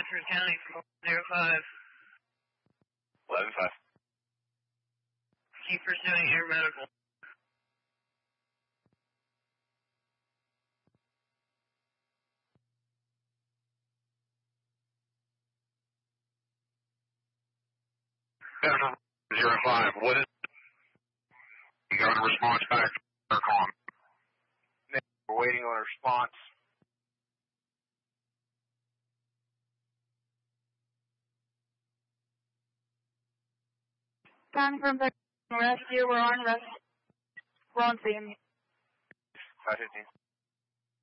Rutherford County from 05. 11-5. Keep pursuing air medical. Denver 05, what is it? You got a response back from their calling. We're waiting on a response. Calling from the rescue, we're on scene. 515.